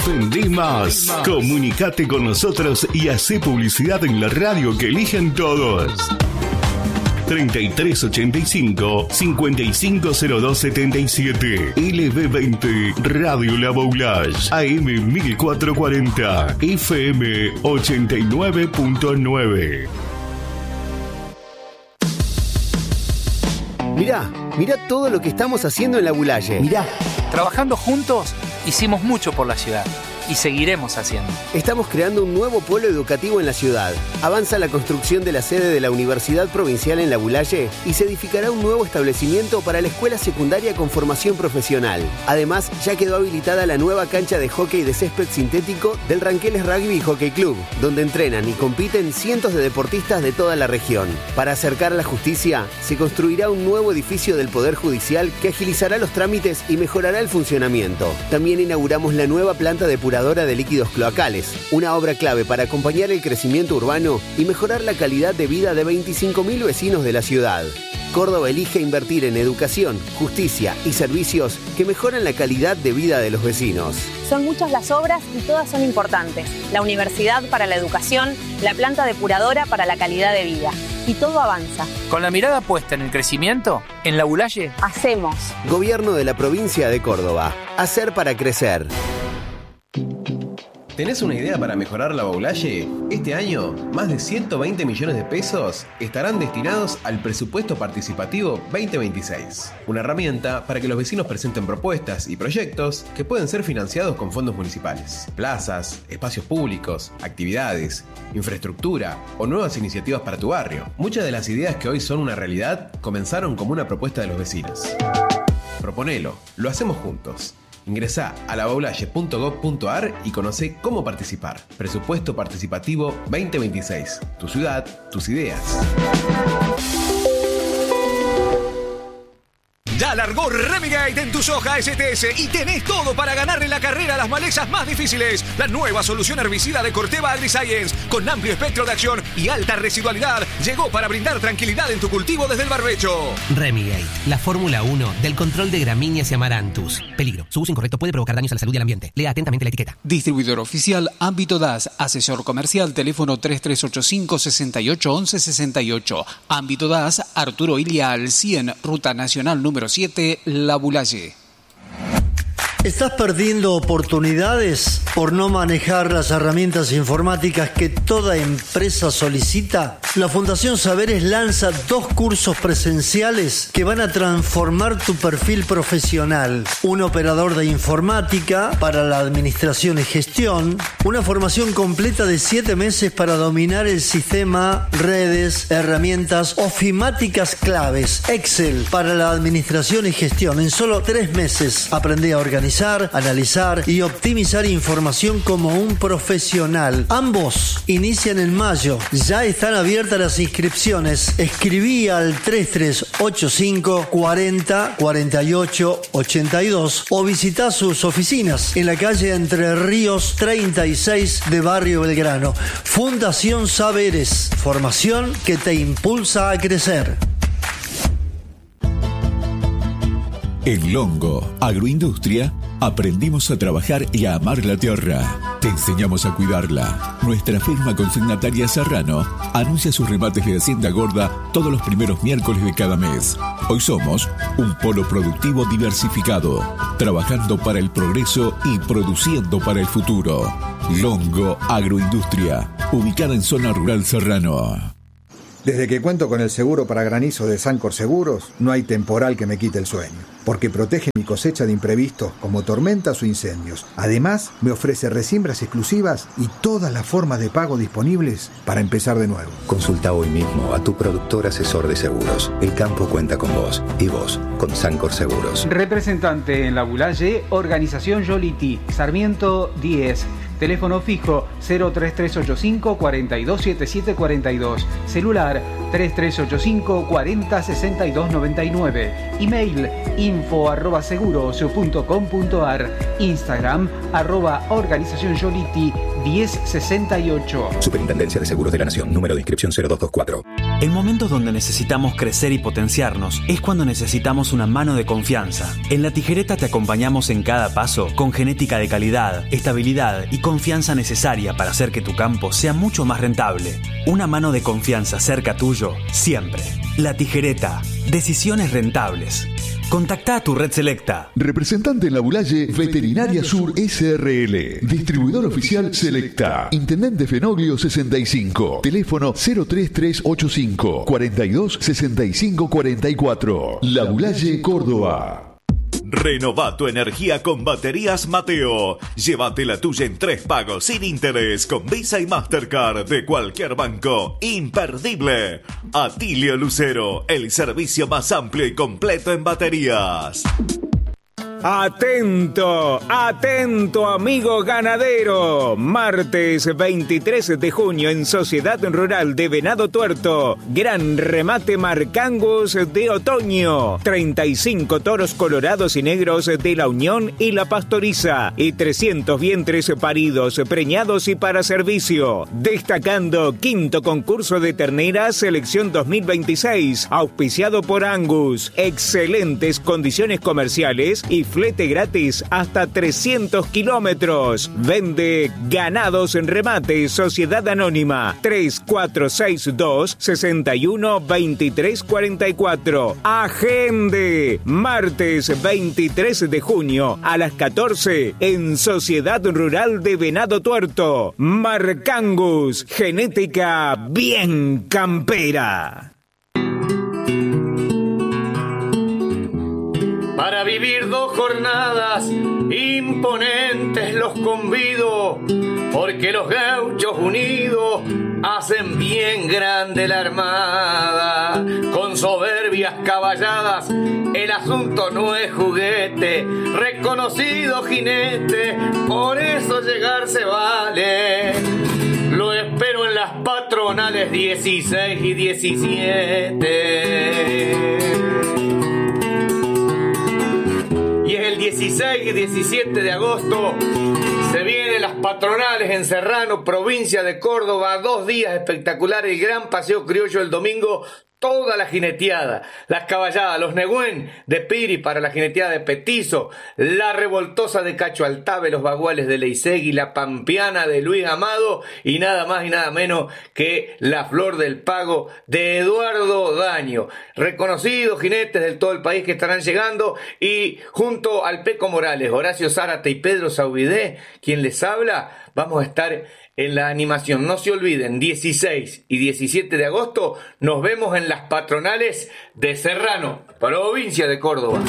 Defendé más. Comunicate con nosotros y hacé publicidad en la radio que eligen todos. 3385 550277. LB20 Radio La Boulage. AM 1440. FM 89.9. Mirá todo lo que estamos haciendo en La Boulaye. Mirá. Trabajando juntos, hicimos mucho por la ciudad. Y seguiremos haciendo. Estamos creando un nuevo polo educativo en la ciudad. Avanza la construcción de la sede de la Universidad Provincial en La Boulaye y se edificará un nuevo establecimiento para la escuela secundaria con formación profesional. Además, ya quedó habilitada la nueva cancha de hockey de césped sintético del Ranqueles Rugby y Hockey Club, donde entrenan y compiten cientos de deportistas de toda la región. Para acercar la justicia, se construirá un nuevo edificio del Poder Judicial que agilizará los trámites y mejorará el funcionamiento. También inauguramos la nueva planta depuradora de líquidos cloacales, una obra clave para acompañar el crecimiento urbano y mejorar la calidad de vida de 25.000 vecinos de la ciudad. Córdoba elige invertir en educación, justicia y servicios que mejoran la calidad de vida de los vecinos. Son muchas las obras y todas son importantes. La universidad para la educación, la planta depuradora para la calidad de vida. Y todo avanza. Con la mirada puesta en el crecimiento, en La Boulaye hacemos. Gobierno de la provincia de Córdoba. Hacer para crecer. ¿Tenés una idea para mejorar La Boulaye? Este año, más de 120 millones de pesos estarán destinados al Presupuesto Participativo 2026. Una herramienta para que los vecinos presenten propuestas y proyectos que pueden ser financiados con fondos municipales. Plazas, espacios públicos, actividades, infraestructura o nuevas iniciativas para tu barrio. Muchas de las ideas que hoy son una realidad comenzaron como una propuesta de los vecinos. Proponelo, lo hacemos juntos. Ingresá a laboulaye.gov.ar y conocé cómo participar. Presupuesto Participativo 2026. Tu ciudad, tus ideas. Ya largó Remigate en tu soja STS y tenés todo para ganarle la carrera a las malezas más difíciles. La nueva solución herbicida de Corteva AgriScience, con amplio espectro de acción y alta residualidad, llegó para brindar tranquilidad en tu cultivo desde el barbecho. Remigate, la Fórmula 1 del control de gramíneas y amaranthus. Peligro, su uso incorrecto puede provocar daños a la salud y al ambiente. Lea atentamente la etiqueta. Distribuidor oficial Ámbito DAS, asesor comercial, teléfono 3385 68 11 68. Ámbito DAS, Arturo Ilia al 100, Ruta Nacional número 7, La Boulaye. ¿Estás perdiendo oportunidades por no manejar las herramientas informáticas que toda empresa solicita? La Fundación Saberes lanza 2 cursos presenciales que van a transformar tu perfil profesional. Un operador de informática para la administración y gestión. Una formación completa de 7 meses para dominar el sistema, redes, herramientas ofimáticas claves. Excel para la administración y gestión. En solo 3 meses aprendí a organizar, analizar y optimizar información como un profesional. Ambos inician en mayo. Ya están abiertas las inscripciones. Escribí al 3385 40 48 82 o visita sus oficinas en la calle Entre Ríos 36 de Barrio Belgrano. Fundación Saberes. Formación que te impulsa a crecer. En Longo Agroindustria aprendimos a trabajar y a amar la tierra. Te enseñamos a cuidarla. Nuestra firma consignataria Serrano anuncia sus remates de Hacienda Gorda todos los primeros miércoles de cada mes. Hoy somos un polo productivo diversificado, trabajando para el progreso y produciendo para el futuro. Longo Agroindustria, ubicada en zona rural Serrano. Desde que cuento con el seguro para granizo de Sancor Seguros, no hay temporal que me quite el sueño, porque protege mi cosecha de imprevistos como tormentas o incendios. Además, me ofrece resiembras exclusivas y todas las formas de pago disponibles para empezar de nuevo. Consulta hoy mismo a tu productor asesor de seguros. El campo cuenta con vos y vos con Sancor Seguros. Representante en La Boulaye, Organización Yoliti, Sarmiento 10. Teléfono fijo 03385 427742. Celular 3385 406299. Email info@seguros.com.ar. Instagram @Organización Yoliti 1068. Superintendencia de Seguros de la Nación. Número de inscripción 0224. En momentos donde necesitamos crecer y potenciarnos, es cuando necesitamos una mano de confianza. En La Tijereta te acompañamos en cada paso con genética de calidad, estabilidad y confianza necesaria para hacer que tu campo sea mucho más rentable. Una mano de confianza cerca tuyo, siempre. La Tijereta. Decisiones rentables. Contactá a tu red selecta. Representante en la Bulaye, Veterinaria Sur SRL. Distribuidor oficial Selecta. Intendente Fenoglio 65. Teléfono 03385 42 65 44. La Bulaye, Córdoba. Renová tu energía con Baterías Mateo. Llévate la tuya en 3 pagos sin interés con Visa y Mastercard de cualquier banco. Imperdible. Atilio Lucero, el servicio más amplio y completo en baterías. Atento, atento amigo ganadero. Martes 23 de junio en Sociedad Rural de Venado Tuerto. Gran remate Marcangus de otoño. 35 toros colorados y negros de la Unión y la Pastoriza. Y 300 vientres paridos, preñados y para servicio. Destacando quinto concurso de terneras selección 2026. Auspiciado por Angus. Excelentes condiciones comerciales y flete gratis hasta 300 kilómetros. Vende Ganados en Remate, Sociedad Anónima. 3462 61 23 44. Agende. Martes 23 de junio a las 14 en Sociedad Rural de Venado Tuerto. Marcangus. Genética bien campera. Para vivir 2 jornadas imponentes los convido, porque los gauchos unidos hacen bien grande la armada. Con soberbias caballadas el asunto no es juguete, reconocido jinete, por eso llegar se vale. Lo espero en las patronales 16 y 17. Y es el 16 y 17 de agosto. Se vienen las patronales en Serrano, provincia de Córdoba. 2 días espectaculares. El gran paseo criollo el domingo. Toda la jineteada, las caballadas, los negüen de Piri para la jineteada de Petizo, la revoltosa de Cacho Altave, los baguales de Leisegui, la pampeana de Luis Amado y nada más y nada menos que la Flor del Pago de Eduardo Daño. Reconocidos jinetes de todo el país que estarán llegando y junto al Peco Morales, Horacio Zárate y Pedro Saubidé, quien les habla, vamos a estar en la animación. No se olviden, 16 y 17 de agosto nos vemos en las patronales de Serrano, provincia de Córdoba.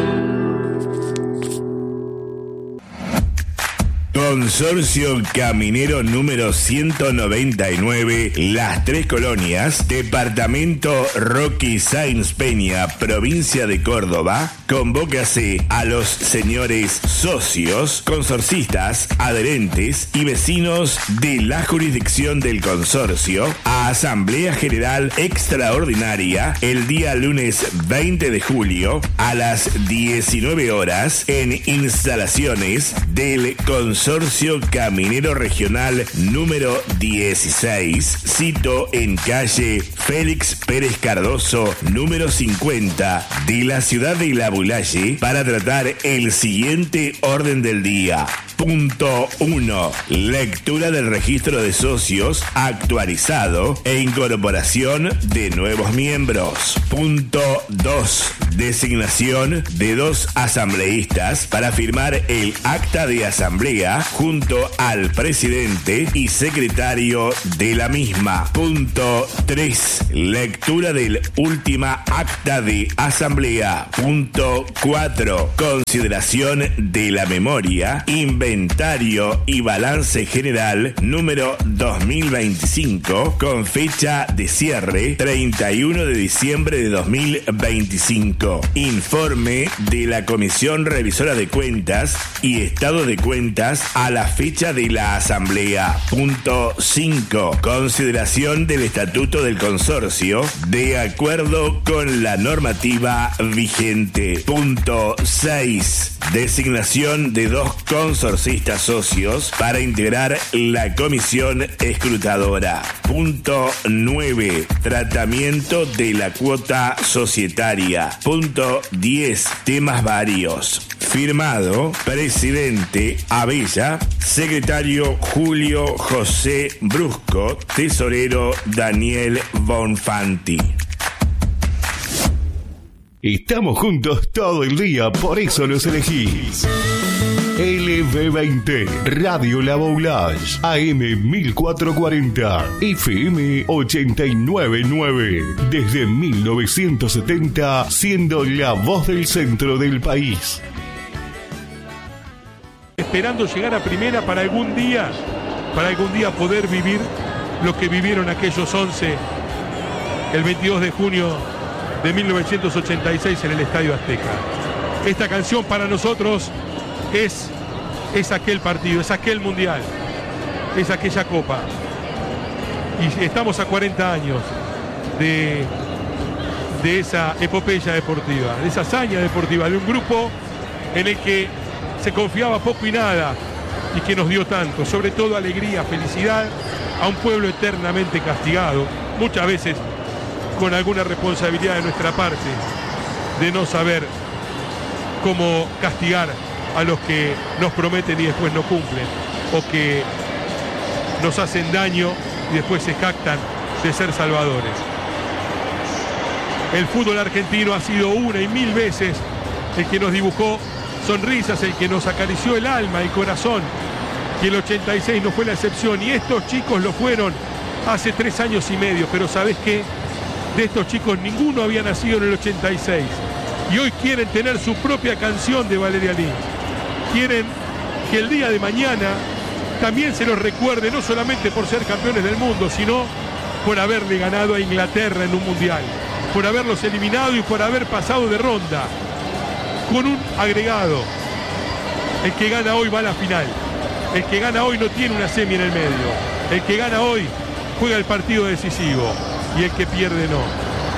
Consorcio Caminero número 199, Las Tres Colonias, departamento Roque Sáenz Peña, provincia de Córdoba. Convócase a los señores socios, consorcistas, adherentes y vecinos de la jurisdicción del consorcio a Asamblea General Extraordinaria el día lunes 20 de julio a las 19 horas en instalaciones del Consorcio Caminero Regional número 16, sito en calle Félix Pérez Cardoso número 50 de la ciudad de La Bulaye, para tratar el siguiente orden del día. Punto 1. Lectura del registro de socios actualizado e incorporación de nuevos miembros. Punto 2. Designación de 2 asambleístas para firmar el acta de asamblea junto al presidente y secretario de la misma. Punto 3. Lectura del última acta de asamblea. Punto 4. Consideración de la memoria, inventario y balance general número 2025 con fecha de cierre 31 de diciembre de 2025. 5. Informe de la Comisión Revisora de Cuentas y Estado de Cuentas a la fecha de la Asamblea. Punto 5. Consideración del Estatuto del Consorcio de acuerdo con la normativa vigente. Punto 6. Designación de 2 consorcistas socios para integrar la comisión escrutadora. Punto 9. Tratamiento de la cuota societaria. Punto 10. Temas varios. Firmado, presidente Abella, secretario Julio José Brusco, tesorero Daniel Bonfanti. Estamos juntos todo el día, por eso los elegís. LB20, Radio La Boulage, AM 1440, FM 899, desde 1970, siendo la voz del centro del país. Esperando llegar a primera para algún día poder vivir lo que vivieron aquellos 11 el 22 de junio de 1986 en el Estadio Azteca. Esta canción para nosotros es aquel partido, es aquel mundial, es aquella copa. Y estamos a 40 años de esa epopeya deportiva, de esa hazaña deportiva, de un grupo en el que se confiaba poco y nada y que nos dio tanto, sobre todo alegría, felicidad a un pueblo eternamente castigado, muchas veces con alguna responsabilidad de nuestra parte de no saber cómo castigar a los que nos prometen y después no cumplen, o que nos hacen daño y después se jactan de ser salvadores. El fútbol argentino ha sido una y mil veces el que nos dibujó sonrisas, el que nos acarició el alma, el corazón, y el 86 no fue la excepción, y estos chicos lo fueron hace 3 años y medio, pero ¿sabés qué? De estos chicos ninguno había nacido en el 86, y hoy quieren tener su propia canción de Valeria Lynch. Quieren que el día de mañana también se los recuerde, no solamente por ser campeones del mundo, sino por haberle ganado a Inglaterra en un mundial, por haberlos eliminado y por haber pasado de ronda, con un agregado. El que gana hoy va a la final. El que gana hoy no tiene una semi en el medio. El que gana hoy juega el partido decisivo. Y el que pierde no.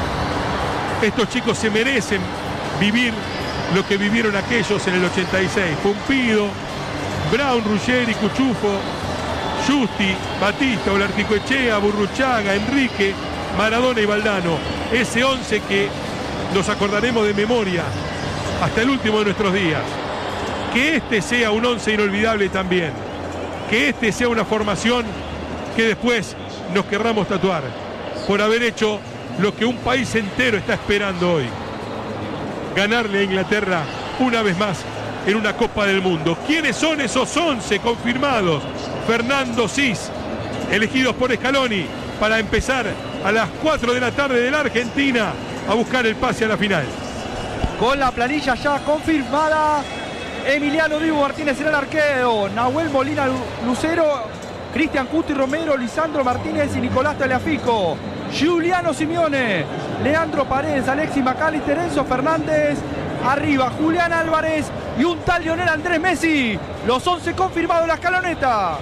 Estos chicos se merecen vivir lo que vivieron aquellos en el 86. Pumpido, Brown, Ruggeri, Cuchufo, Justi, Batista, Olarticoechea, Burruchaga, Enrique, Maradona y Valdano. Ese 11 que nos acordaremos de memoria hasta el último de nuestros días. Que este sea un 11 inolvidable también. Que este sea una formación que después nos querramos tatuar por haber hecho lo que un país entero está esperando hoy: ganarle a Inglaterra una vez más en una Copa del Mundo. ¿Quiénes son esos 11 confirmados? Fernando Sis, elegidos por Scaloni para empezar a las 4 de la tarde de la Argentina a buscar el pase a la final. Con la planilla ya confirmada, Emiliano Dibu Martínez en el arquero, Nahuel Molina Lucero, Cristian Cuti Romero, Lisandro Martínez y Nicolás Tagliafico, Giuliano Simeone, Leandro Paredes, Alexis McAllister, Enzo Fernández, arriba Julián Álvarez y un tal Lionel Andrés Messi. Los 11 confirmados en la escaloneta.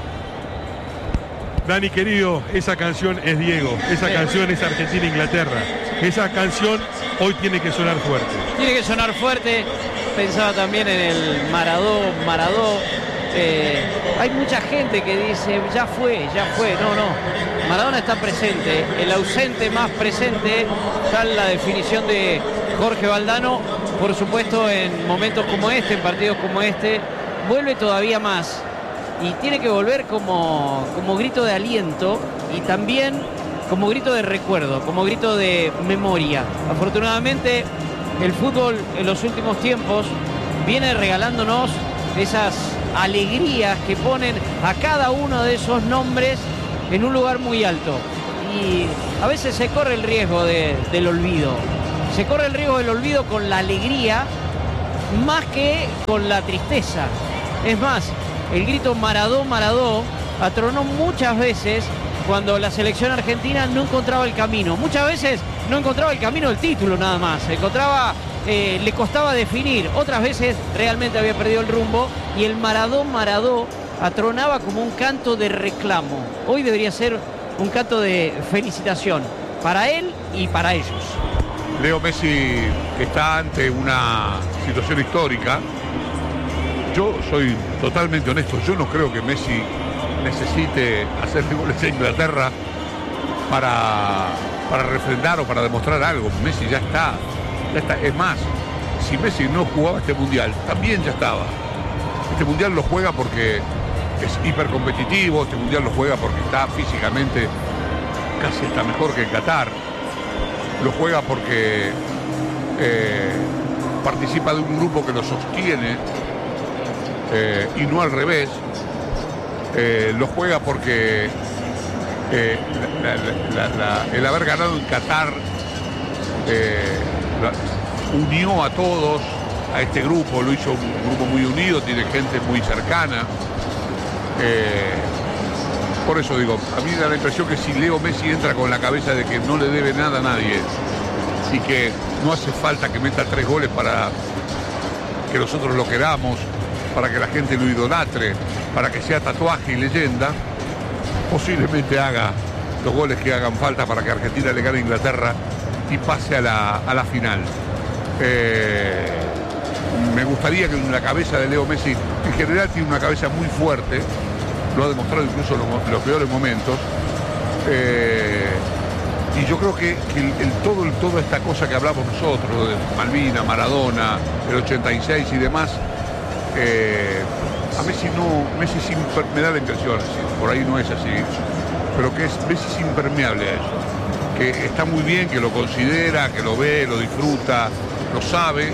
Dani querido, esa canción es Diego, esa canción es Argentina-Inglaterra. Esa canción hoy tiene que sonar fuerte. Tiene que sonar fuerte. Pensaba también en el Maradó. Hay mucha gente que dice, ya fue. No. Maradona está presente. El ausente más presente, tal la definición de Jorge Valdano. Por supuesto, en momentos como este, en partidos como este, vuelve todavía más. Y tiene que volver como grito de aliento y también como grito de recuerdo, como grito de memoria. Afortunadamente, el fútbol en los últimos tiempos viene regalándonos esas alegrías que ponen a cada uno de esos nombres en un lugar muy alto. Y a veces se corre el riesgo del olvido. Se corre el riesgo del olvido con la alegría más que con la tristeza. Es más, el grito Maradó atronó muchas veces cuando la selección argentina no encontraba el camino. Muchas veces no encontraba el camino del título nada más. Encontraba le costaba definir, otras veces realmente había perdido el rumbo y el Maradó atronaba como un canto de reclamo. Hoy debería ser un canto de felicitación para él y para ellos. Leo Messi está ante una situación histórica. Yo soy totalmente honesto, yo no creo que Messi necesite hacer goles a Inglaterra para refrendar o para demostrar algo. Messi ya está. Es más, si Messi no jugaba este mundial, también ya estaba. Este mundial lo juega porque es hipercompetitivo, este mundial lo juega porque está físicamente casi está mejor que en Qatar. Lo juega porque participa de un grupo que lo sostiene y no al revés. Lo juega porque el haber ganado en Qatar unió a todos, a este grupo, lo hizo un grupo muy unido, tiene gente muy cercana. Por eso digo, a mí me da la impresión que si Leo Messi entra con la cabeza de que no le debe nada a nadie y que no hace falta que meta 3 goles para que nosotros lo queramos, para que la gente lo idolatre, para que sea tatuaje y leyenda, posiblemente haga los goles que hagan falta para que Argentina le gane a Inglaterra y pase a la final. Me gustaría que en la cabeza de Leo Messi, en general tiene una cabeza muy fuerte, lo ha demostrado incluso en los peores momentos, y yo creo que toda esta cosa que hablamos nosotros, de Malvinas, Maradona, el 86 y demás, a Messi me da la impresión, por ahí no es así, pero que Messi es impermeable a eso, que está muy bien, que lo considera, que lo ve, lo disfruta, lo sabe.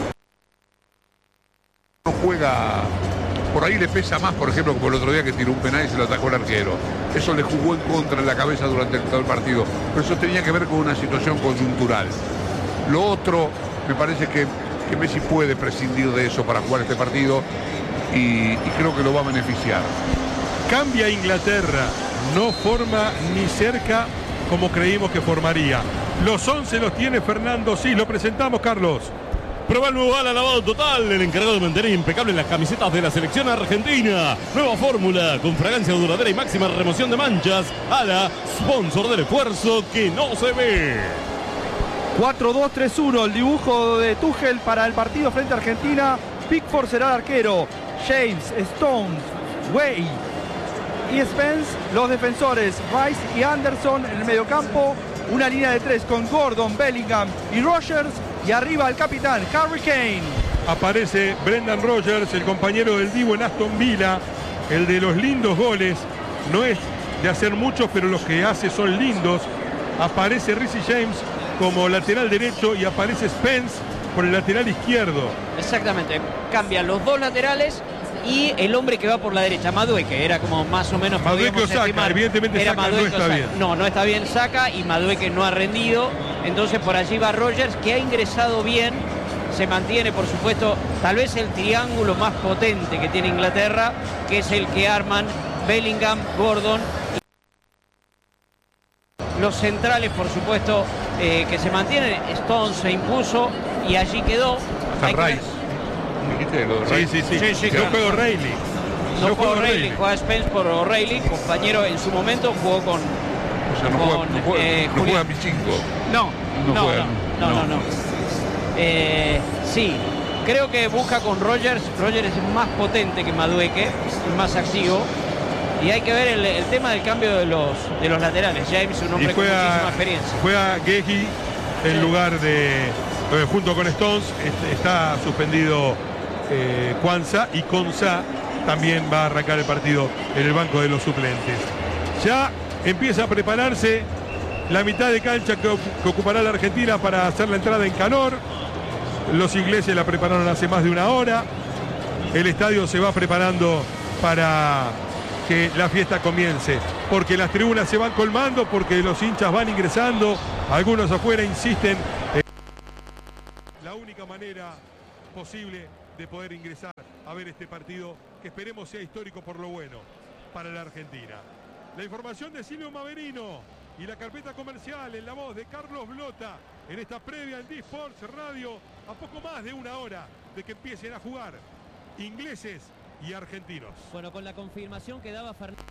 No juega, por ahí le pesa más, por ejemplo, como el otro día que tiró un penal y se lo atacó el arquero. Eso le jugó en contra en la cabeza durante todo el partido, pero eso tenía que ver con una situación coyuntural. Lo otro, me parece que Messi puede prescindir de eso para jugar este partido y creo que lo va a beneficiar. Cambia Inglaterra, no forma ni cerca como creímos que formaría. Los 11 los tiene Fernando, sí, lo presentamos, Carlos. Prueba el nuevo ala lavado total, el encargado de mantener impecables las camisetas de la selección argentina. Nueva fórmula con fragancia duradera y máxima remoción de manchas. Ala, sponsor del esfuerzo que no se ve. 4-2-3-1, el dibujo de Tuchel para el partido frente a Argentina. Pickford será el arquero. James, Stones, Way y Spence, los defensores. Rice y Anderson en el mediocampo. Una línea de 3 con Gordon, Bellingham y Rodgers. Y arriba el capitán, Harry Kane. Aparece Brendan Rodgers, el compañero del Divo en Aston Villa. El de los lindos goles. No es de hacer muchos, pero los que hace son lindos. Aparece Reece James como lateral derecho y aparece Spence por el lateral izquierdo. Exactamente, cambian los dos laterales y el hombre que va por la derecha, Madueke, era como más o menos... Madueke o Saka, evidentemente Saka no está bien. No está bien Saka y Madueke no ha rendido, entonces por allí va Rodgers, que ha ingresado bien, se mantiene por supuesto tal vez el triángulo más potente que tiene Inglaterra, que es el que arman Bellingham, Gordon y los centrales por supuesto que se mantienen. Stones se impuso y allí quedó. Hasta Rice. ¿Dijiste lo de Rice? Sí, no juega O'Reilly. No juega O'Reilly, juega Spence por O'Reilly, compañero en su momento jugó con... O sea, no juega Pichinko. No. Sí, creo que busca con Rodgers. Rodgers es más potente que Madueke, es más activo. Y hay que ver el tema del cambio de los laterales. James, un hombre con muchísima experiencia. Juega Guehi en lugar de... junto con Stones está suspendido Kwanza y Konsa también va a arrancar el partido en el banco de los suplentes. Ya empieza a prepararse la mitad de cancha que ocupará la Argentina para hacer la entrada en calor. Los ingleses la prepararon hace más de una hora. El estadio se va preparando para que la fiesta comience, porque las tribunas se van colmando, porque los hinchas van ingresando, algunos afuera insisten. La única manera posible de poder ingresar a ver este partido, que esperemos sea histórico por lo bueno para la Argentina. La información de Silvio Maverino. y la carpeta comercial en la voz de Carlos Blota en esta previa en D-Sports Radio a poco más de una hora de que empiecen a jugar ingleses y argentinos. Bueno, con la confirmación que daba Fernández.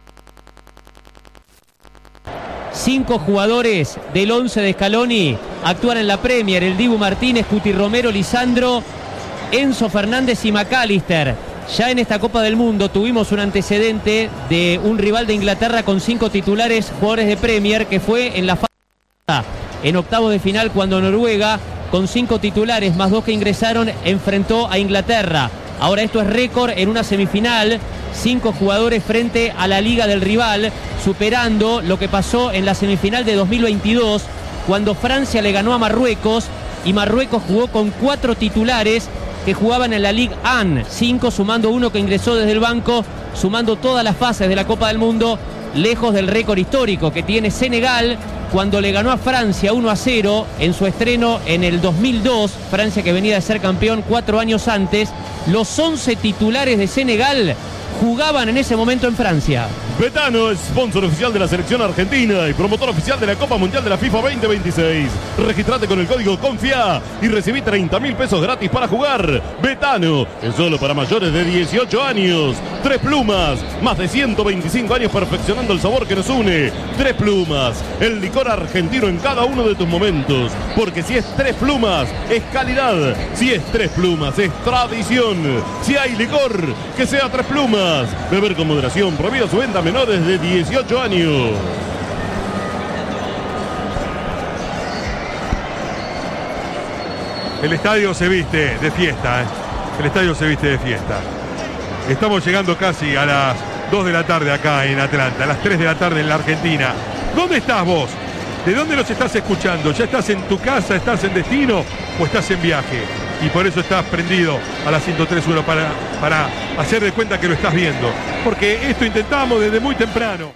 5 jugadores del 11 de Scaloni actúan en la Premier: el Dibu Martínez, Cuti Romero, Lisandro, Enzo Fernández y McAllister. Ya en esta Copa del Mundo tuvimos un antecedente de un rival de Inglaterra con 5 titulares jugadores de Premier, que fue en la fase en octavos de final, cuando Noruega, con 5 titulares más 2 que ingresaron, enfrentó a Inglaterra. Ahora esto es récord en una semifinal, 5 jugadores frente a la liga del rival, superando lo que pasó en la semifinal de 2022, cuando Francia le ganó a Marruecos y Marruecos jugó con 4 titulares que jugaban en la Ligue 1, 5 sumando 1 que ingresó desde el banco, sumando todas las fases de la Copa del Mundo, lejos del récord histórico que tiene Senegal cuando le ganó a Francia 1-0 en su estreno en el 2002, Francia que venía de ser campeón 4 años antes. Los 11 titulares de Senegal jugaban en ese momento en Francia. Betano es sponsor oficial de la selección argentina y promotor oficial de la Copa Mundial de la FIFA 2026. Registrate con el código CONFIA y recibí 30.000 pesos gratis para jugar. Betano es solo para mayores de 18 años. 3 Plumas, más de 125 años perfeccionando el sabor que nos une. 3 Plumas, el licor argentino en cada uno de tus momentos. Porque si es 3 Plumas, es calidad. Si es 3 Plumas, es tradición. Si hay licor, que sea 3 Plumas. Beber con moderación, prohibida su venta a menores de 18 años. El estadio se viste de fiesta, ¿eh? El estadio se viste de fiesta. Estamos llegando casi a las 2 de la tarde acá en Atlanta, a las 3 de la tarde en la Argentina. ¿Dónde estás vos? ¿De dónde nos estás escuchando? ¿Ya estás en tu casa, estás en destino o estás en viaje? Y por eso estás prendido a la 103.1 para hacer de cuenta que lo estás viendo. Porque esto intentamos desde muy temprano.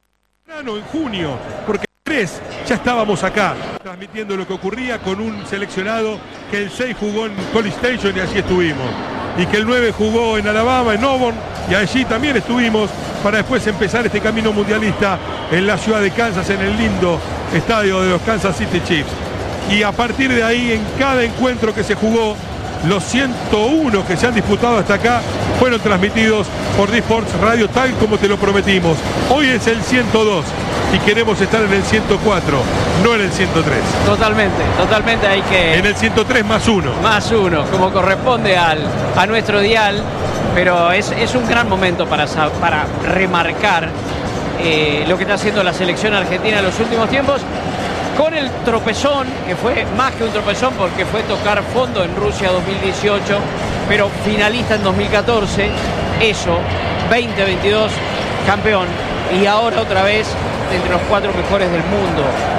En junio, porque el 3 ya estábamos acá, transmitiendo lo que ocurría con un seleccionado que el 6 jugó en College Station y allí estuvimos. Y que el 9 jugó en Alabama, en Auburn, y allí también estuvimos para después empezar este camino mundialista en la ciudad de Kansas, en el lindo estadio de los Kansas City Chiefs. Y a partir de ahí, en cada encuentro que se jugó, los 101 que se han disputado hasta acá fueron transmitidos por D-Sports Radio, tal como te lo prometimos. Hoy es el 102 y queremos estar en el 104, no en el 103. Totalmente hay que... En el 103 más 1. Más 1, como corresponde a nuestro dial, pero es un gran momento para remarcar lo que está haciendo la selección argentina en los últimos tiempos. Con el tropezón, que fue más que un tropezón porque fue tocar fondo en Rusia 2018, pero finalista en 2014, eso, 2022, campeón, y ahora otra vez entre los 4 mejores del mundo.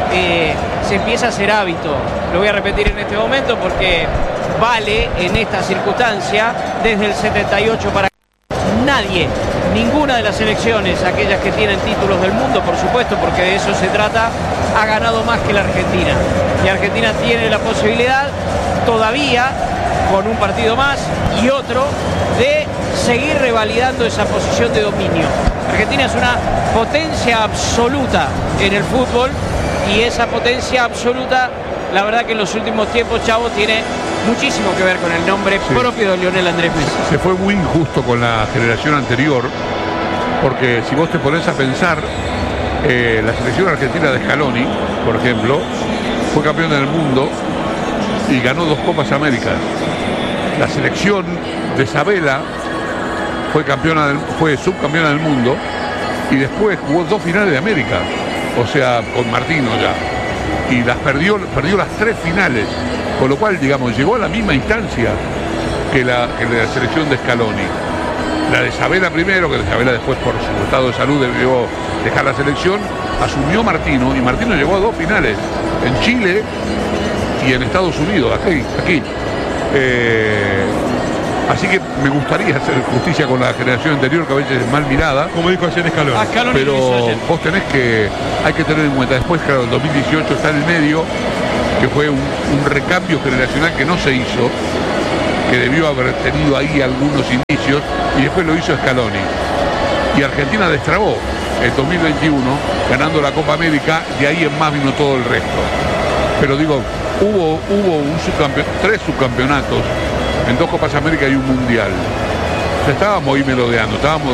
Se empieza a hacer hábito, lo voy a repetir en este momento porque vale en esta circunstancia desde el 78 para nadie, ninguna de las selecciones, aquellas que tienen títulos del mundo, por supuesto, porque de eso se trata, ha ganado más que la Argentina. Y Argentina tiene la posibilidad todavía, con un partido más y otro, de seguir revalidando esa posición de dominio. Argentina es una potencia absoluta en el fútbol y esa potencia absoluta, la verdad que en los últimos tiempos, Chavo, tiene muchísimo que ver con el nombre propio de Lionel Andrés Messi. Se fue muy injusto con la generación anterior, porque si vos te pones a pensar, la selección argentina de Scaloni, por ejemplo, fue campeón del mundo y ganó 2 Copas Américas. La selección de Sabela fue subcampeona del mundo y después jugó 2 finales de América, o sea, con Martino ya, y las perdió las 3 finales, con lo cual, digamos, llegó a la misma instancia que la selección de Scaloni. La de Sabela primero, que Sabela después por su estado de salud debió dejar la selección, asumió Martino y Martino llegó a 2 finales, en Chile y en Estados Unidos, aquí. Así que me gustaría hacer justicia con la generación anterior, que a veces es mal mirada. Como dijo ayer Scaloni. Pero vos hay que tener en cuenta, después, claro, el 2018 está en el medio, que fue un recambio generacional que no se hizo, que debió haber tenido ahí algunos inicios, y después lo hizo Scaloni. Y Argentina destrabó. el 2021, ganando la Copa América, de ahí en más vino todo el resto. Pero digo, hubo tres subcampeonatos en 2 Copas América y un Mundial. O sea, estábamos ahí melodeando, estábamos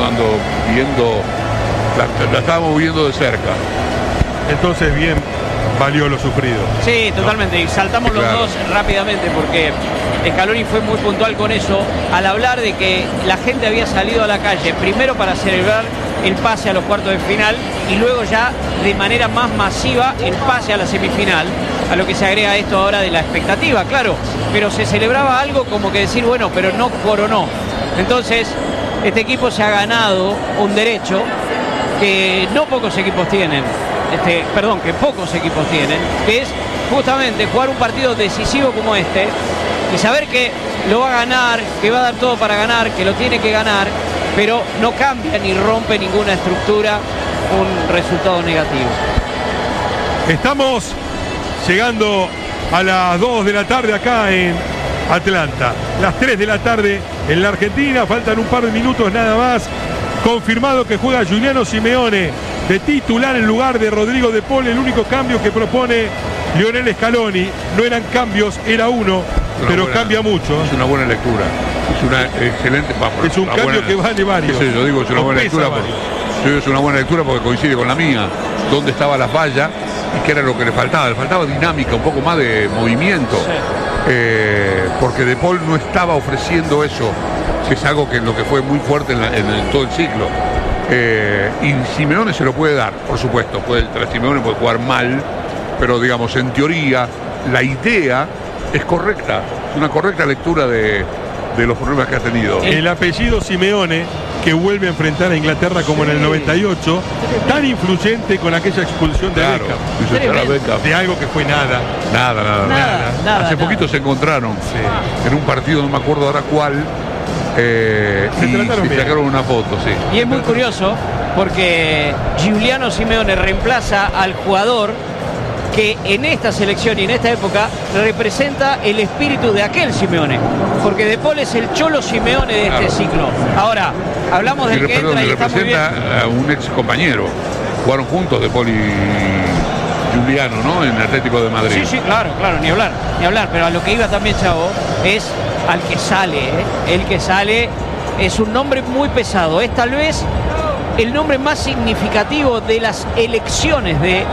la estábamos viendo de cerca. Entonces bien valió lo sufrido. Sí, totalmente. Y saltamos los dos rápidamente porque Scaloni fue muy puntual con eso al hablar de que la gente había salido a la calle primero para celebrar el pase a los cuartos de final y luego ya de manera más masiva el pase a la semifinal, a lo que se agrega esto ahora de la expectativa, claro, pero se celebraba algo como que decir, bueno, pero no coronó. Entonces, este equipo se ha ganado un derecho que no pocos equipos tienen, que pocos equipos tienen, que es justamente jugar un partido decisivo como este y saber que lo va a ganar, que va a dar todo para ganar, que lo tiene que ganar, pero no cambia ni rompe ninguna estructura un resultado negativo. Estamos llegando a las 2 de la tarde acá en Atlanta, las 3 de la tarde en la Argentina, faltan un par de minutos nada más. Confirmado que juega Giuliano Simeone de titular en lugar de Rodrigo De Paul. El único cambio que propone Lionel Scaloni, no eran cambios, era uno, pero cambia mucho. Es una buena lectura, es una excelente. Es un cambio que vale varios. Sí, yo digo, es una buena lectura. Es una buena lectura porque coincide con la mía. Dónde estaba la falla y qué era lo que le faltaba. Le faltaba dinámica, un poco más de movimiento. Sí. Porque De Paul no estaba ofreciendo eso, que es algo que lo que fue muy fuerte en todo el ciclo. Y Simeone se lo puede dar, por supuesto. Simeone puede jugar mal, pero digamos, en teoría, la idea es correcta. Es una correcta lectura de los problemas que ha tenido. El apellido Simeone, que vuelve a enfrentar a Inglaterra como en el 98, tan influyente con aquella expulsión de Beckham. De algo que fue nada. Nada. Hace poquito se encontraron en un partido, no me acuerdo ahora cuál, y sacaron una foto, sí. Y es muy curioso porque Giuliano Simeone reemplaza al jugador que en esta selección y en esta época representa el espíritu de aquel Simeone, porque De Paul es el Cholo Simeone de este ciclo. Ahora, hablamos del que entra y está muy bien. A un ex compañero, jugaron juntos De Paul y Giuliano, ¿no? En Atlético de Madrid. Sí, claro, ni hablar, pero a lo que iba también, Chavo, es al que sale, el que sale es un nombre muy pesado, es tal vez el nombre más significativo de las elecciones de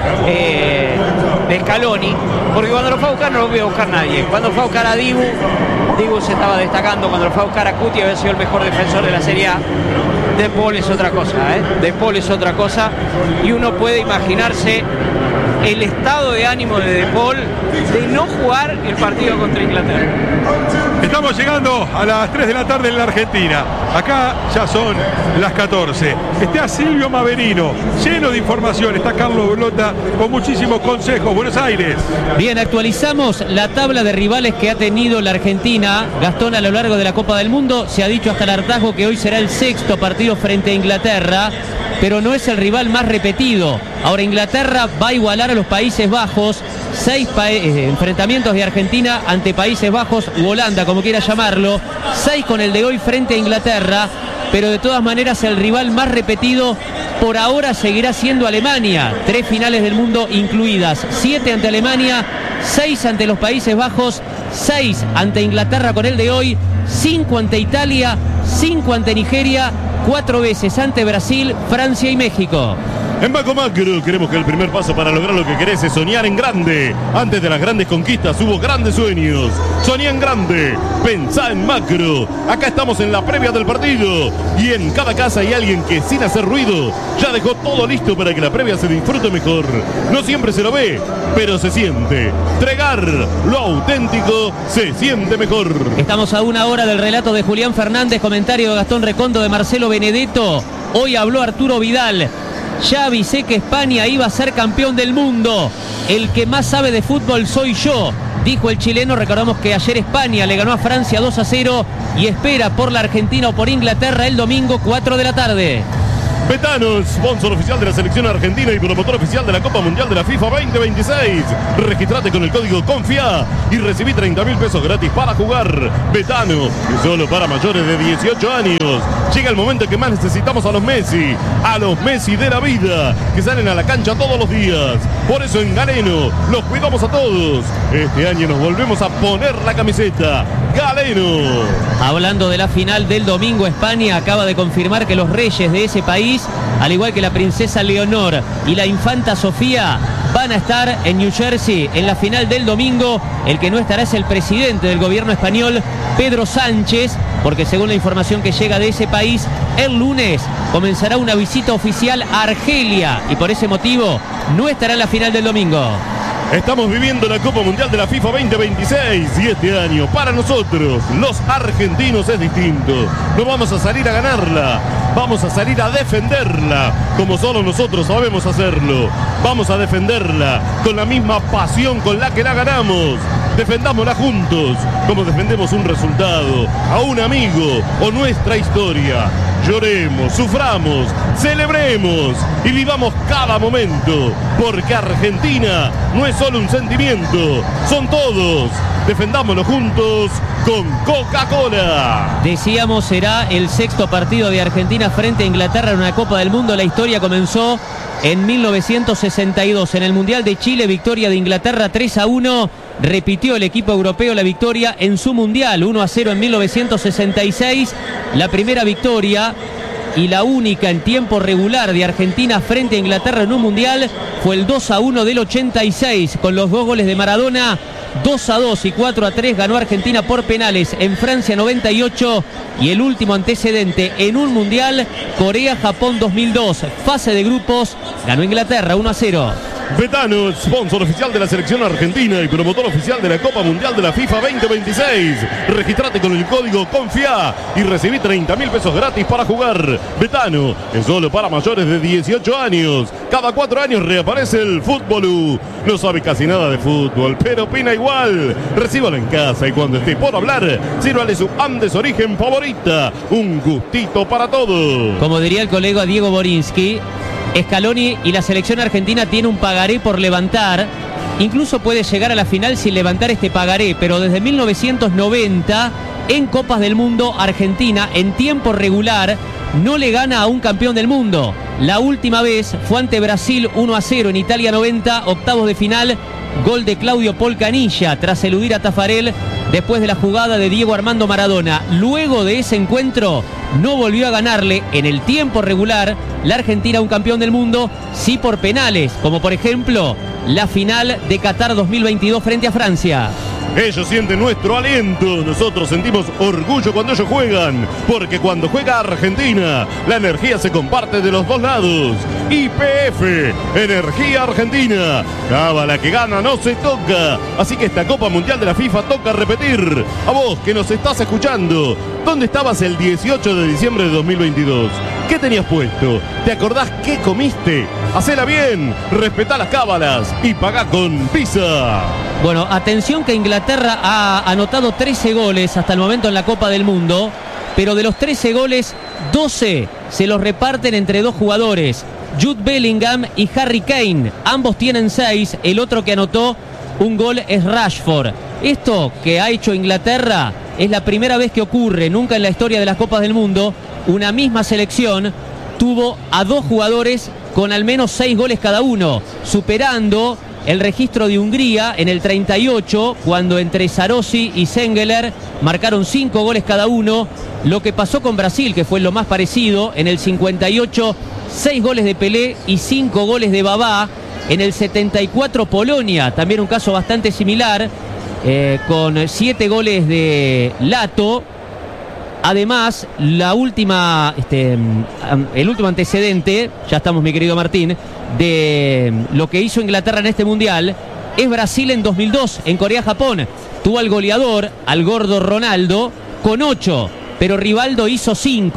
Scaloni, porque cuando lo fue a buscar no lo voy a buscar nadie. Cuando fue a buscar a Dibu se estaba destacando. Cuando lo fue a buscar a Cuti había sido el mejor defensor de la Serie A. De Paul es otra cosa, De Paul es otra cosa, y uno puede imaginarse el estado de ánimo de Paul de no jugar el partido contra Inglaterra. Estamos llegando a las 3 de la tarde en la Argentina. Acá ya son las 14. Está Silvio Maverino, lleno de información. Está Carlos Berlota con muchísimos consejos. Buenos Aires. Bien, actualizamos la tabla de rivales que ha tenido la Argentina, Gastón, a lo largo de la Copa del Mundo. Se ha dicho hasta el hartazgo que hoy será el 6º partido frente a Inglaterra, pero no es el rival más repetido. Ahora Inglaterra va a igualar a los Países Bajos. 6 enfrentamientos de Argentina ante Países Bajos u Holanda, como quiera llamarlo. 6 con el de hoy frente a Inglaterra, pero de todas maneras el rival más repetido por ahora seguirá siendo Alemania. 3 finales del mundo incluidas. 7 ante Alemania, 6 ante los Países Bajos, 6 ante Inglaterra con el de hoy, 5 ante Italia, 5 ante Nigeria, 4 veces ante Brasil, Francia y México. En Banco Macro queremos que el primer paso para lograr lo que querés es soñar en grande. Antes de las grandes conquistas hubo grandes sueños. Soñá en grande, pensá en Macro. Acá estamos en la previa del partido y en cada casa hay alguien que sin hacer ruido ya dejó todo listo para que la previa se disfrute mejor. No siempre se lo ve, pero se siente. Tregar, lo auténtico se siente mejor. Estamos a 1 hora del relato de Julián Fernández, comentario de Gastón Recondo, de Marcelo Benedetto. Hoy habló Arturo Vidal. Ya avisé que España iba a ser campeón del mundo. El que más sabe de fútbol soy yo, dijo el chileno. Recordamos que ayer España le ganó a Francia 2-0 y espera por la Argentina o por Inglaterra el domingo 4 de la tarde. Betano, sponsor oficial de la selección argentina y promotor oficial de la Copa Mundial de la FIFA 2026. Registrate con el código CONFIA y recibí 30.000 pesos gratis para jugar. Betano, y solo para mayores de 18 años. Llega el momento en que más necesitamos a los Messi de la vida, que salen a la cancha todos los días. Por eso en Galeno los cuidamos a todos. Este año nos volvemos a poner la camiseta. Galeno. Hablando de la final del domingo, España acaba de confirmar que los reyes de ese país, al igual que la princesa Leonor y la infanta Sofía, van a estar en New Jersey en la final del domingo. El que no estará es el presidente del gobierno español, Pedro Sánchez, porque según la información que llega de ese país, el lunes comenzará una visita oficial a Argelia y por ese motivo no estará en la final del domingo. Estamos viviendo la Copa Mundial de la FIFA 2026 y este año para nosotros, los argentinos, es distinto. No vamos a salir a ganarla, vamos a salir a defenderla, como solo nosotros sabemos hacerlo. Vamos a defenderla con la misma pasión con la que la ganamos. Defendámosla juntos, como defendemos un resultado, a un amigo o nuestra historia. Lloremos, suframos, celebremos y vivamos cada momento, porque Argentina no es solo un sentimiento, son todos. Defendámoslo juntos con Coca-Cola. Decíamos, será el sexto partido de Argentina frente a Inglaterra en una Copa del Mundo. La historia comenzó en 1962 en el Mundial de Chile, victoria de Inglaterra 3-1. Repitió el equipo europeo la victoria en su Mundial, 1-0 en 1966. La primera victoria y la única en tiempo regular de Argentina frente a Inglaterra en un Mundial fue el 2-1 del 86, con los 2 goles de Maradona. 2-2 y 4-3 ganó Argentina por penales en Francia 98, y el último antecedente en un Mundial, Corea-Japón 2002, fase de grupos, ganó Inglaterra 1-0. Betano, sponsor oficial de la selección argentina y promotor oficial de la Copa Mundial de la FIFA 2026. Registrate con el código CONFIA y recibí 30.000 pesos gratis para jugar. Betano es solo para mayores de 18 años. Cada 4 años reaparece el Fútbol. No sabe casi nada de fútbol, pero opina igual. Recíbalo en casa y cuando esté por hablar, sírvale su Andes Origen favorita. Un gustito para todos. Como diría el colega Diego Borinsky, Scaloni y la selección argentina tiene un pagaré por levantar. Incluso puede llegar a la final sin levantar este pagaré, pero desde 1990 en Copas del Mundo, Argentina en tiempo regular no le gana a un campeón del mundo. La última vez fue ante Brasil 1-0 en Italia 90, octavos de final, gol de Claudio Polcanilla tras eludir a Tafarel después de la jugada de Diego Armando Maradona. Luego de ese encuentro no volvió a ganarle en el tiempo regular la Argentina a un campeón del mundo, sí por penales, como por ejemplo la final de Qatar 2022 frente a Francia. Ellos sienten nuestro aliento, nosotros sentimos orgullo cuando ellos juegan, porque cuando juega Argentina, la energía se comparte de los dos lados. YPF, Energía Argentina, cábala que gana no se toca, así que esta Copa Mundial de la FIFA toca repetir. A vos que nos estás escuchando, ¿dónde estabas el 18 de diciembre de 2022? ¿Qué tenías puesto? ¿Te acordás qué comiste? Hacela bien, respetá las cábalas y pagá con Visa. Bueno, atención que Inglaterra ha anotado 13 goles hasta el momento en la Copa del Mundo, pero de los 13 goles, 12 se los reparten entre 2 jugadores, Jude Bellingham y Harry Kane. Ambos tienen 6, el otro que anotó un gol es Rashford. Esto que ha hecho Inglaterra es la primera vez que ocurre, nunca en la historia de las Copas del Mundo, una misma selección tuvo a 2 jugadores con al menos 6 goles cada uno, superando el registro de Hungría en el 38, cuando entre Sarosi y Sengeler marcaron 5 goles cada uno. Lo que pasó con Brasil, que fue lo más parecido, en el 58, 6 goles de Pelé y 5 goles de Babá. En el 74, Polonia, también un caso bastante similar, con 7 goles de Lato. Además, el último antecedente, ya estamos mi querido Martín, de lo que hizo Inglaterra en este Mundial, es Brasil en 2002, en Corea-Japón. Tuvo al goleador, al gordo Ronaldo, con 8, pero Rivaldo hizo 5.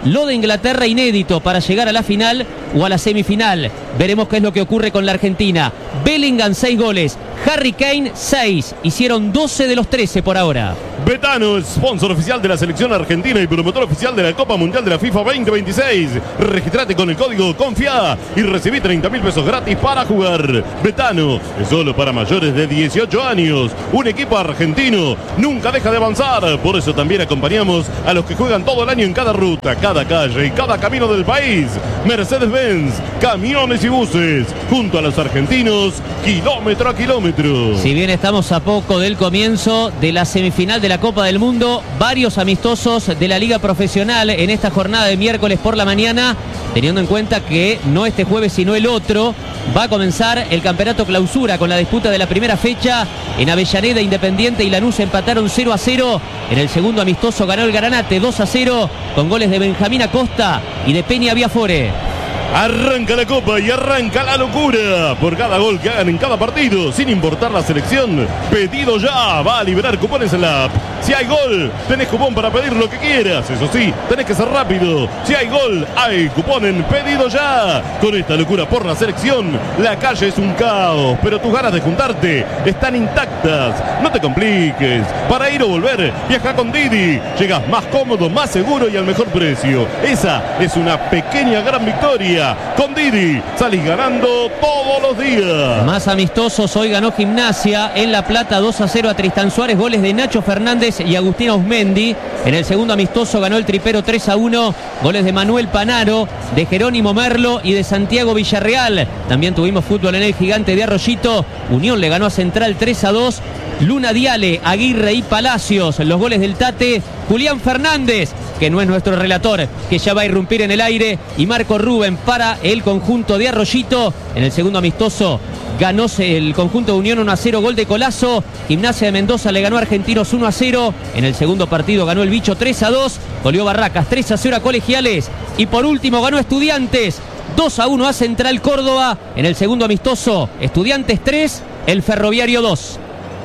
Lo de Inglaterra inédito para llegar a la final o a la semifinal. Veremos qué es lo que ocurre con la Argentina. Bellingham 6 goles, Harry Kane 6. Hicieron 12 de los 13 por ahora. Betano, sponsor oficial de la selección argentina y promotor oficial de la Copa Mundial de la FIFA 2026. Registrate con el código CONFIA y recibí 30.000 pesos gratis para jugar. Betano es solo para mayores de 18 años. Un equipo argentino nunca deja de avanzar. Por eso también acompañamos a los que juegan todo el año en cada ruta, cada calle y cada camino del país. Mercedes-Benz, camiones y buses. Junto a los argentinos, kilómetro a kilómetro. Si bien estamos a poco del comienzo de la semifinal de la Copa del Mundo, varios amistosos de la Liga Profesional en esta jornada de miércoles por la mañana, teniendo en cuenta que no este jueves sino el otro, va a comenzar el campeonato clausura con la disputa de la primera fecha. En Avellaneda, Independiente y Lanús empataron 0-0. En el segundo amistoso ganó el Granate 2-0 con goles de Benjamín Acosta y de Peña Viafore. Arranca la Copa y arranca la locura. Por cada gol que hagan en cada partido, sin importar la selección, Pedido Ya va a liberar cupones en la app. Si hay gol, tenés cupón para pedir lo que quieras. Eso sí, tenés que ser rápido. Si hay gol, hay cupón en Pedido Ya. Con esta locura por la selección, la calle es un caos, pero tus ganas de juntarte están intactas. No te compliques. Para ir o volver, viaja con Didi. Llegas más cómodo, más seguro y al mejor precio. Esa es una pequeña gran victoria. Con Didi salís ganando todos los días. Más amistosos, hoy ganó Gimnasia en La Plata 2-0 a Tristán Suárez, goles de Nacho Fernández y Agustín Ausmendi. En el segundo amistoso ganó el Tripero 3-1, goles de Manuel Panaro, de Jerónimo Merlo y de Santiago Villarreal. También tuvimos fútbol en el Gigante de Arroyito. Unión le ganó a Central 3-2. Luna Diale, Aguirre y Palacios, los goles del Tate. Julián Fernández, que no es nuestro relator, que ya va a irrumpir en el aire, y Marco Rubén para el conjunto de Arroyito. En el segundo amistoso ganó el conjunto de Unión 1-0, gol de Colazo. Gimnasia de Mendoza le ganó a Argentinos 1-0. En el segundo partido ganó el Bicho 3-2. Goleó Barracas 3-0 a Colegiales. Y por último ganó Estudiantes 2-1 a Central Córdoba. En el segundo amistoso, Estudiantes 3, el Ferroviario 2.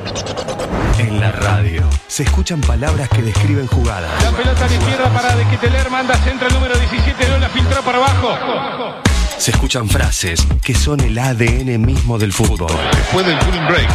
En la radio se escuchan palabras que describen jugadas. La pelota a la izquierda para De Ketteler, manda centro el número 17, no la filtró para abajo. Se escuchan frases que son el ADN mismo del fútbol. Después del cooling break,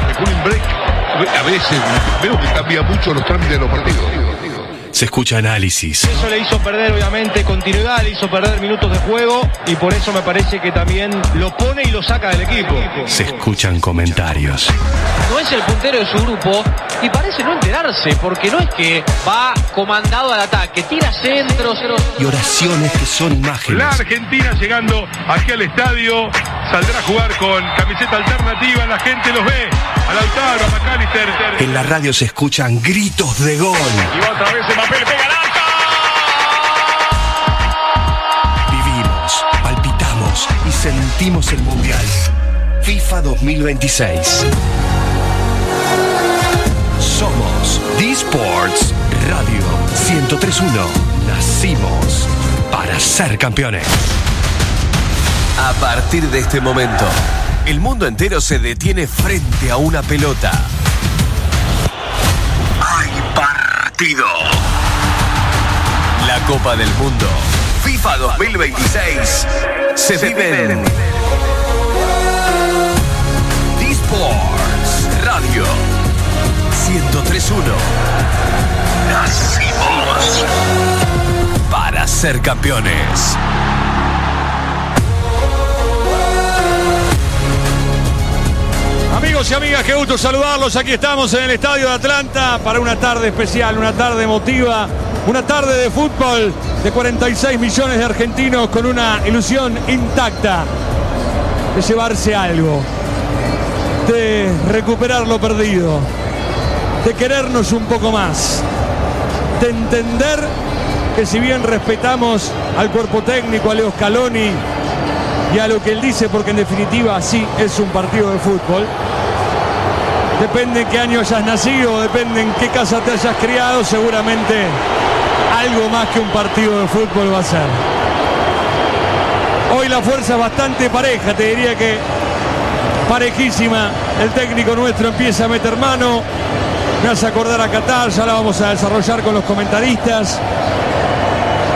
a veces veo que cambia mucho los trámites de los partidos. Se escucha análisis. Eso le hizo perder, obviamente, continuidad, le hizo perder minutos de juego y por eso me parece que también lo pone y lo saca del equipo. Se escuchan comentarios. No es el puntero de su grupo y parece no enterarse, porque no es que va comandado al ataque, tira centros. Y oraciones que son imágenes. La Argentina llegando aquí al estadio, saldrá a jugar con camiseta alternativa, la gente los ve. A Lautaro, a McAllister. En la radio se escuchan gritos de gol. Y va otra vez Mbappé, le pega al alto. Vivimos, palpitamos y sentimos el Mundial. FIFA 2026. Somos D-Sports Radio 103.1. Nacimos para ser campeones. A partir de este momento, el mundo entero se detiene frente a una pelota. ¡Hay partido! La Copa del Mundo FIFA 2026 se vive en D-Sports Radio 103.1. Nacimos para ser campeones. Amigos y amigas, qué gusto saludarlos. Aquí estamos en el Estadio de Atlanta para una tarde especial, una tarde emotiva, una tarde de fútbol de 46 millones de argentinos con una ilusión intacta de llevarse algo, de recuperar lo perdido, de querernos un poco más, de entender que si bien respetamos al cuerpo técnico, a Leo Scaloni y a lo que él dice, porque en definitiva sí es un partido de fútbol, depende en qué año hayas nacido, depende en qué casa te hayas criado, seguramente algo más que un partido de fútbol va a ser. Hoy la fuerza es bastante pareja, te diría que parejísima. El técnico nuestro empieza a meter mano, me hace acordar a Qatar, ya la vamos a desarrollar con los comentaristas.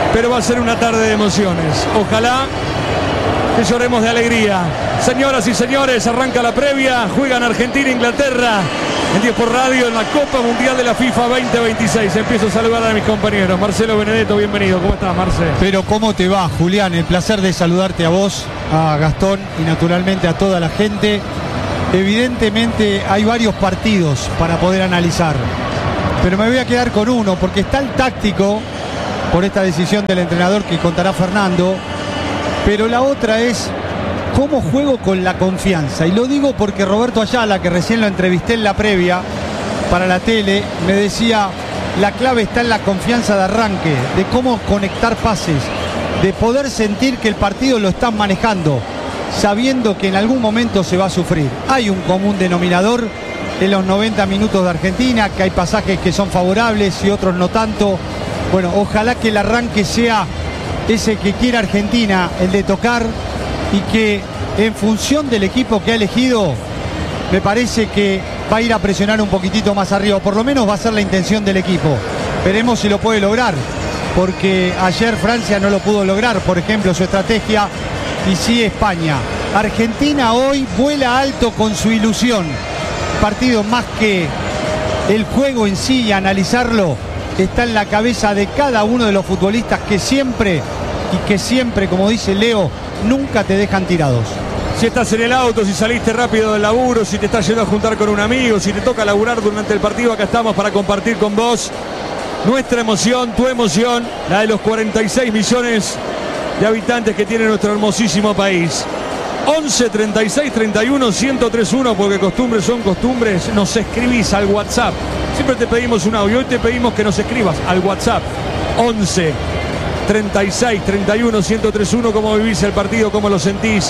pero va a ser una tarde de emociones. Ojalá que lloremos de alegría. Señoras y señores, arranca la previa, juegan Argentina e Inglaterra en 10 por Radio en la Copa Mundial de la FIFA 2026. Empiezo a saludar a mis compañeros. Marcelo Benedetto, bienvenido. ¿Cómo estás, Marce? Pero ¿cómo te va, Julián? El placer de saludarte a vos, a Gastón y naturalmente a toda la gente. Evidentemente hay varios partidos para poder analizar, pero me voy a quedar con uno porque está el táctico por esta decisión del entrenador que contará Fernando, pero la otra es cómo juego con la confianza. Y lo digo porque Roberto Ayala, que recién lo entrevisté en la previa para la tele, me decía: la clave está en la confianza de arranque, de cómo conectar pases, de poder sentir que el partido lo están manejando, sabiendo que en algún momento se va a sufrir. Hay un común denominador en los 90 minutos de Argentina, que hay pasajes que son favorables y otros no tanto. Bueno, ojalá que el arranque sea ese que quiera Argentina, el de tocar, y que en función del equipo que ha elegido, me parece que va a ir a presionar un poquitito más arriba, por lo menos va a ser la intención del equipo. Veremos si lo puede lograr, porque ayer Francia no lo pudo lograr, por ejemplo, su estrategia, y sí España. Argentina hoy vuela alto con su ilusión. Partido más que el juego en sí y analizarlo, está en la cabeza de cada uno de los futbolistas que siempre, como dice Leo, nunca te dejan tirados. Si estás en el auto, si saliste rápido del laburo, si te estás yendo a juntar con un amigo, si te toca laburar durante el partido, acá estamos para compartir con vos nuestra emoción, tu emoción, la de los 46 millones de habitantes que tiene nuestro hermosísimo país. 11 36 31 1031, porque costumbres son costumbres. Nos escribís al WhatsApp. Siempre te pedimos un audio, hoy te pedimos que nos escribas al WhatsApp. 11 36 31 1031, cómo vivís el partido, cómo lo sentís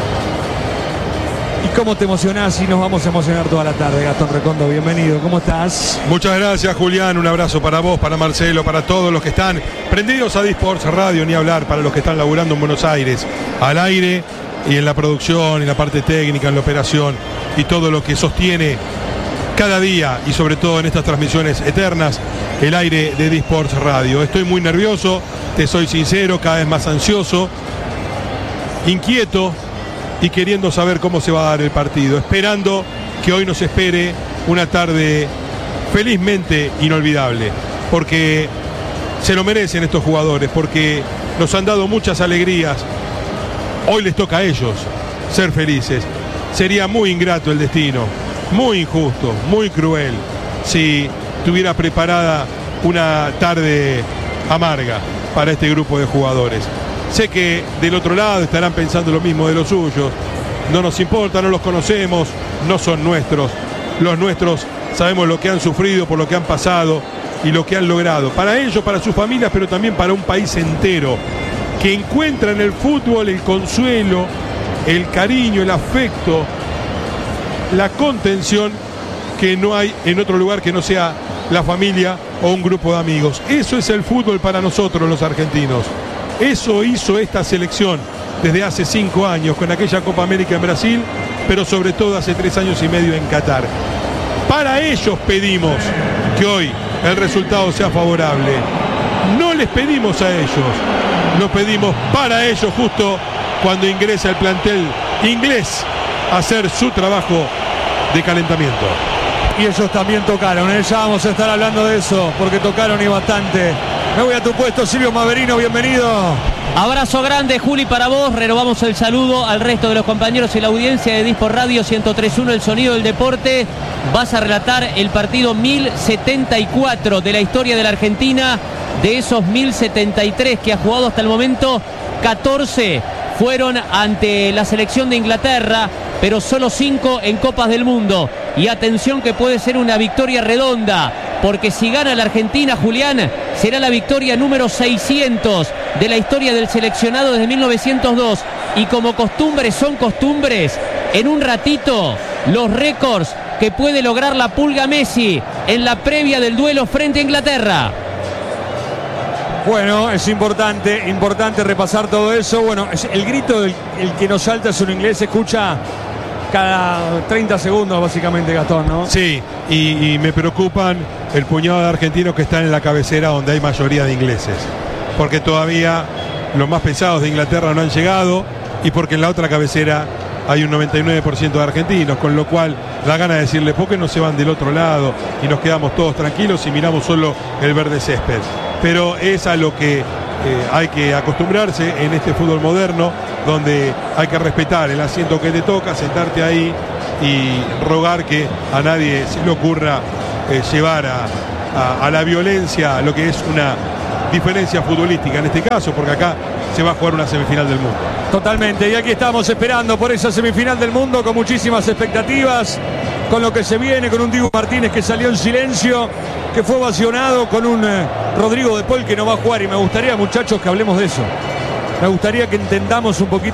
y cómo te emocionás, y nos vamos a emocionar toda la tarde. Gastón Recondo, bienvenido, ¿cómo estás? Muchas gracias, Julián, un abrazo para vos, para Marcelo, para todos los que están prendidos a Disports Radio, ni hablar, para los que están laburando en Buenos Aires, al aire y en la producción, en la parte técnica, en la operación y todo lo que sostiene cada día, y sobre todo en estas transmisiones eternas, el aire de Disports Radio. Estoy muy nervioso, te soy sincero, cada vez más ansioso, inquieto y queriendo saber cómo se va a dar el partido, esperando que hoy nos espere una tarde felizmente inolvidable, porque se lo merecen estos jugadores, porque nos han dado muchas alegrías. Hoy les toca a ellos ser felices. Sería muy ingrato el destino, muy injusto, muy cruel, si tuviera preparada una tarde amarga para este grupo de jugadores. Sé que del otro lado estarán pensando lo mismo de los suyos. No nos importa, no los conocemos, no son nuestros. Los nuestros sabemos lo que han sufrido, por lo que han pasado y lo que han logrado. Para ellos, para sus familias, pero también para un país entero, que encuentra en el fútbol el consuelo, el cariño, el afecto, la contención que no hay en otro lugar que no sea la familia o un grupo de amigos. Eso es el fútbol para nosotros los argentinos. Eso hizo esta selección desde hace 5 años con aquella Copa América en Brasil, pero sobre todo hace 3 años y medio en Qatar. Para ellos pedimos que hoy el resultado sea favorable. No les pedimos a ellos, lo pedimos para ellos justo cuando ingresa el plantel inglés a hacer su trabajo de calentamiento. Y ellos también tocaron, ya vamos a estar hablando de eso, porque tocaron y bastante. Me voy a tu puesto, Silvio Maverino, bienvenido. Abrazo grande, Juli, para vos. Renovamos el saludo al resto de los compañeros y la audiencia de Disport Radio 103.1, el sonido del deporte. Vas a relatar el partido 1074 de la historia de la Argentina. De esos 1073 que ha jugado hasta el momento, 14 fueron ante la selección de Inglaterra, pero solo 5 en Copas del Mundo. Y atención, que puede ser una victoria redonda, porque si gana la Argentina, Julián, será la victoria número 600 de la historia del seleccionado desde 1902. Y como costumbres son costumbres, en un ratito los récords que puede lograr la Pulga Messi en la previa del duelo frente a Inglaterra. Bueno, es importante repasar todo eso. Bueno, el grito, el que nos salta es un inglés, se escucha cada 30 segundos básicamente, Gastón, ¿no? Sí, y me preocupan el puñado de argentinos que están en la cabecera donde hay mayoría de ingleses. porque todavía los más pesados de Inglaterra no han llegado y porque en la otra cabecera hay un 99% de argentinos, con lo cual da gana de decirle, ¿por qué no se van del otro lado y nos quedamos todos tranquilos y miramos solo el verde césped? Pero es a lo que hay que acostumbrarse en este fútbol moderno, donde hay que respetar el asiento que te toca, sentarte ahí y rogar que a nadie se le ocurra llevar a la violencia lo que es una diferencia futbolística en este caso, porque acá se va a jugar una semifinal del mundo. Totalmente, y aquí estamos esperando por esa semifinal del mundo con muchísimas expectativas, con lo que se viene, con un Dibu Martínez que salió en silencio, que fue ovacionado, con un Rodrigo de Paul que no va a jugar, y me gustaría, muchachos, que hablemos de eso. Me gustaría que entendamos un poquito